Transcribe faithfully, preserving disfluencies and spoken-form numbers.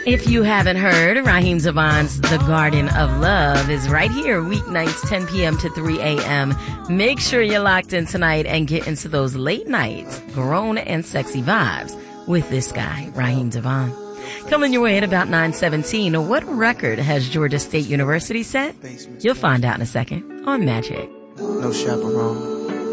If you haven't heard, Raheem Zavon's The Garden of Love is right here, weeknights ten p.m. to three a.m. Make sure you're locked in tonight and get into those late nights, grown and sexy vibes with this guy, Raheem Zavon. Coming your way at about nine seventeen, what record has Georgia State University set? You'll find out in a second on Magic. No chaperone.